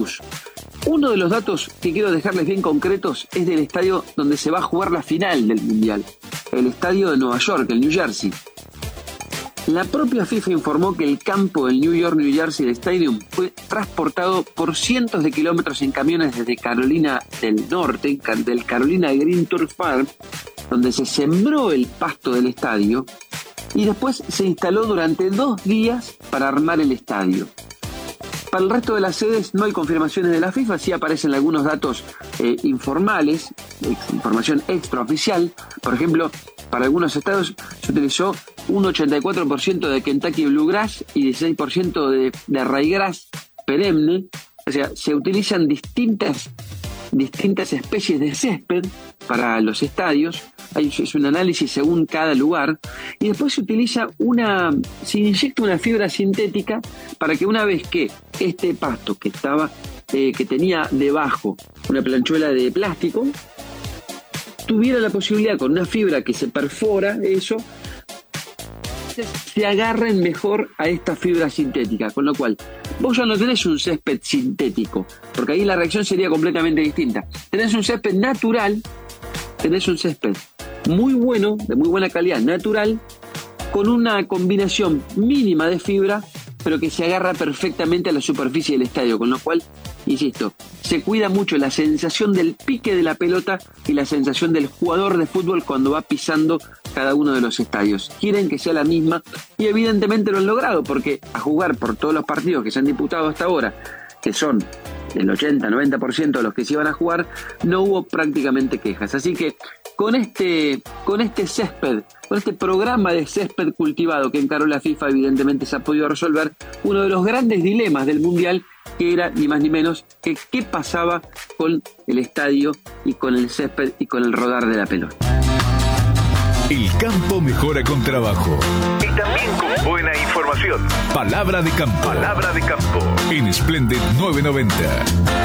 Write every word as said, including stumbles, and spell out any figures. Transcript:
News. Uno de los datos que quiero dejarles bien concretos es del estadio donde se va a jugar la final del Mundial, el estadio de Nueva York, el New Jersey. La propia FIFA informó que el campo del New York New Jersey Stadium fue transportado por cientos de kilómetros en camiones desde Carolina del Norte, del Carolina Green Turf Farm, donde se sembró el pasto del estadio, y después se instaló durante dos días para armar el estadio. Para el resto de las sedes no hay confirmaciones de la FIFA, sí aparecen algunos datos eh, informales, ex, información extraoficial. Por ejemplo, para algunos estados se utilizó un ochenta y cuatro por ciento de Kentucky Bluegrass y dieciséis por ciento de, de Ryegrass perenne. O sea, se utilizan distintas, distintas especies de césped para los estadios. Hay, es un análisis según cada lugar. Y después se utiliza una, se inyecta una fibra sintética para que una vez que este pasto que estaba, eh, que tenía debajo una planchuela de plástico, tuviera la posibilidad con una fibra que se perfora eso, se agarren mejor a esta fibra sintética, con lo cual vos ya no tenés un césped sintético, porque ahí la reacción sería completamente distinta. Tenés un césped natural, tenés un césped muy bueno, de muy buena calidad, natural, con una combinación mínima de fibra, pero que se agarra perfectamente a la superficie del estadio, con lo cual, insisto, se cuida mucho la sensación del pique de la pelota y la sensación del jugador de fútbol cuando va pisando cada uno de los estadios. Quieren que sea la misma y evidentemente lo han logrado, porque a jugar por todos los partidos que se han disputado hasta ahora, que son el ochenta a noventa por ciento de los que se iban a jugar, no hubo prácticamente quejas. Así que con este, con este césped, con este programa de césped cultivado que encaró la FIFA, evidentemente se ha podido resolver uno de los grandes dilemas del Mundial, que era ni más ni menos que qué pasaba con el estadio y con el césped y con el rodar de la pelota. El campo mejora con trabajo. Y también con buena información. Palabra de campo. Palabra de campo. En Splendid novecientos noventa.